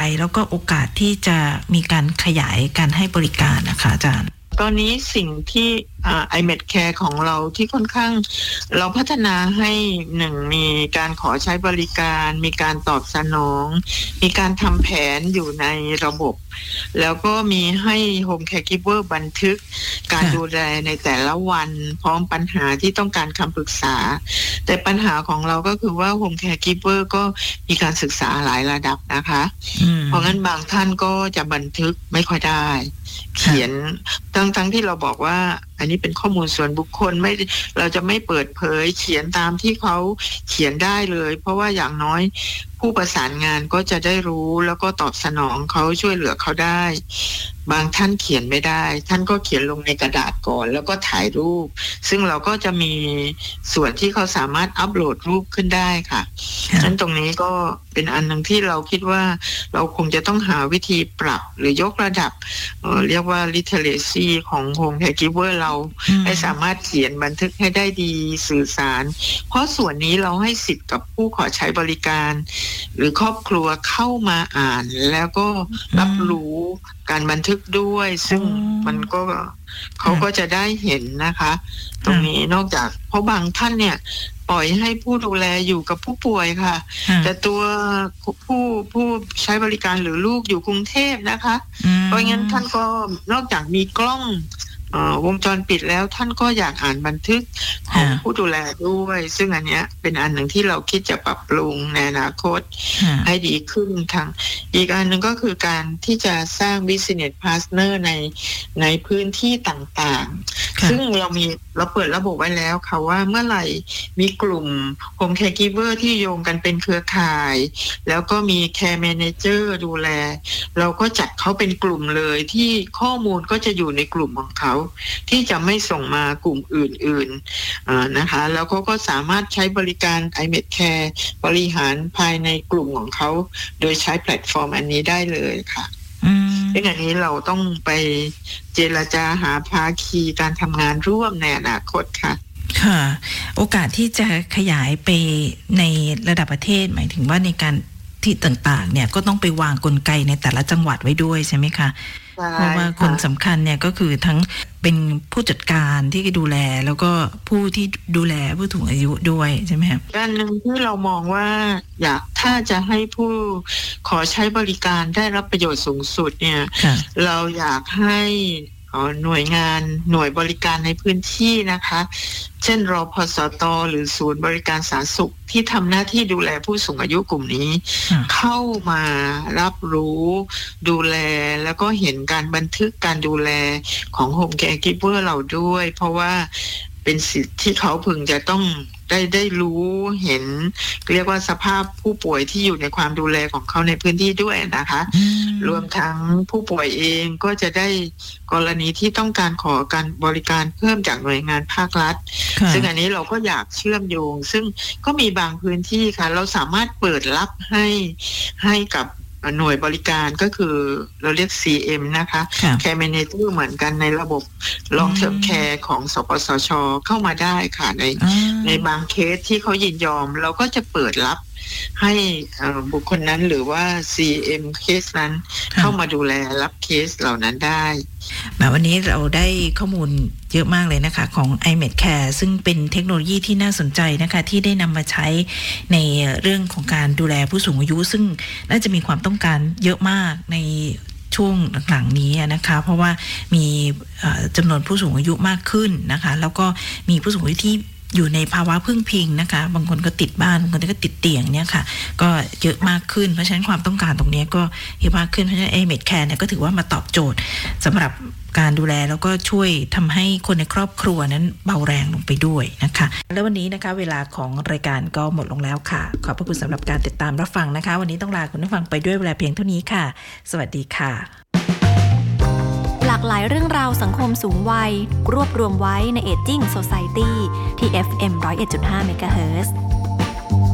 แล้วก็โอกาสที่จะมีการขยายการให้บริการนะคะอาจารย์ตอนนี้สิ่งที่iMedCare ของเราที่ค่อนข้างเราพัฒนาให้หนึ่งมีการขอใช้บริการมีการตอบสนองมีการทำแผนอยู่ในระบบแล้วก็มีให้ Home Caregiver บันทึกการดูแลในแต่ละวันพร้อมปัญหาที่ต้องการคำปรึกษาแต่ปัญหาของเราก็คือว่า Home Caregiver ก็มีการศึกษาหลายระดับนะคะเพราะงั้นบางท่านก็จะบันทึกไม่ค่อยได้เขียนทั้งที่เราบอกว่าอันนี้เป็นข้อมูลส่วนบุคคลไม่เราจะไม่เปิดเผยเขียนตามที่เขาเขียนได้เลยเพราะว่าอย่างน้อยผู้ประสานงานก็จะได้รู้แล้วก็ตอบสนองเขาช่วยเหลือเขาได้บางท่านเขียนไม่ได้ท่านก็เขียนลงในกระดาษก่อนแล้วก็ถ่ายรูปซึ่งเราก็จะมีส่วนที่เขาสามารถอัปโหลดรูปขึ้นได้ค่ะฉะนั้นตรงนี้ก็เป็นอันนึงที่เราคิดว่าเราคงจะต้องหาวิธีปรับหรือยกระดับเรียกว่า literacy ของ Home Caregiver เราให้สามารถเขียนบันทึกให้ได้ดีสื่อสารเพราะส่วนนี้เราให้สิทธิ์กับผู้ขอใช้บริการหรือครอบครัวเข้ามาอ่านแล้วก็รับรู้การบันทึกด้วยซึ่งมันก็เขาก็จะได้เห็นนะคะตรงนี้นอกจากเพราะบางท่านเนี่ยปล่อยให้ผู้ดูแลอยู่กับผู้ป่วยค่ะแต่ตัวผู้ใช้บริการหรือลูกอยู่กรุงเทพนะคะเพราะงั้นท่านก็นอกจากมีกล้องวงจรปิดแล้วท่านก็อยากอ่านบันทึกของผู้ดูแลด้วยซึ่งอันเนี้ยเป็นอันหนึ่งที่เราคิดจะปรับปรุงในอนาคตให้ดีขึ้นทางอีกอันหนึ่งก็คือการที่จะสร้าง business partner ในพื้นที่ต่างๆซึ่งเราเปิดระบบไว้แล้วค่ะว่าเมื่อไหร่มีกลุ่ม Home Caregiver ที่โยงกันเป็นเครือข่ายแล้วก็มี Care Manager ดูแลเราก็จัดเขาเป็นกลุ่มเลยที่ข้อมูลก็จะอยู่ในกลุ่มของเขาที่จะไม่ส่งมากลุ่มอื่นๆนะคะแล้วเขาก็สามารถใช้บริการ iMedCare บริหารภายในกลุ่มของเขาโดยใช้แพลตฟอร์มอันนี้ได้เลยค่ะซึ่งอันนี้เราต้องไปเจรจาหาภาคีการทำงานร่วมในอนาคตค่ะค่ะโอกาสที่จะขยายไปในระดับประเทศหมายถึงว่าในการที่ต่างๆเนี่ยก็ต้องไปวางกลไกในแต่ละจังหวัดไว้ด้วยใช่ไหมคะเพราะว่าคนสำคัญเนี่ยก็คือทั้งเป็นผู้จัดการที่ดูแลแล้วก็ผู้ที่ดูแลผู้สูงอายุด้วยใช่ไหมครับด้านหนึ่งที่เรามองว่าถ้าจะให้ผู้ขอใช้บริการได้รับประโยชน์สูงสุดเนี่ยเราอยากให้หน่วยบริการในพื้นที่นะคะเช่นรพสต.หรือศูนย์บริการสาธารณสุขที่ทำหน้าที่ดูแลผู้สูงอายุกลุ่มนี้เข้ามารับรู้ดูแลแล้วก็เห็นการบันทึกการดูแลของ Home Caregiver เราด้วยเพราะว่าเป็นสิทธิ์ที่เขาพึงจะต้องได้รู้เห็นเรียกว่าสภาพผู้ป่วยที่อยู่ในความดูแลของเขาในพื้นที่ด้วยนะคะรวมทั้งผู้ป่วยเองก็จะได้กรณีที่ต้องการขอการบริการเพิ่มจากหน่วยงานภาครัฐซึ่งอันนี้เราก็อยากเชื่อมโยงซึ่งก็มีบางพื้นที่ค่ะเราสามารถเปิดรับให้กับหน่วยบริการก็คือเราเรียก CM นะคะ Care Manager เหมือนกันในระบบ Long Term Care ของสปสช.เข้ามาได้ค่ะในบางเคสที่เขายินยอมเราก็จะเปิดรับให้บุคคลนั้นหรือว่า CM เคสนั้นเข้ามาดูแลรับเคสเหล่านั้นได้แบบวันนี้เราได้ข้อมูลเยอะมากเลยนะคะของ iMedCare ซึ่งเป็นเทคโนโลยีที่น่าสนใจนะคะที่ได้นำมาใช้ในเรื่องของการดูแลผู้สูงอายุซึ่งน่าจะมีความต้องการเยอะมากในช่วงหลังๆนี้นะคะเพราะว่ามีจำนวนผู้สูงอายุมากขึ้นนะคะแล้วก็มีผู้สูงอายุที่อยู่ในภาวะพึ่งพิงนะคะบางคนก็ติดบ้านบางคนก็ติดเตียงเนี่ยค่ะก็เยอะมากขึ้นเพราะฉะนั้นความต้องการตรงนี้ก็เยอะมากขึ้นเพราะฉะนั้น iMedCare เนี่ยก็ถือว่ามาตอบโจทย์สำหรับการดูแลแล้วก็ช่วยทำให้คนในครอบครัวนั้นเบาแรงลงไปด้วยนะคะแล้ววันนี้นะคะเวลาของรายการก็หมดลงแล้วค่ะขอบพระคุณสำหรับการติดตามรับฟังนะคะวันนี้ต้องลาคุณผู้ฟังไปด้วยเวลาเพียงเท่านี้ค่ะสวัสดีค่ะหลากหลายเรื่องราวสังคมสูงวัยรวบรวมไว้ใน Aging Society ที่ FM 101.5 MHz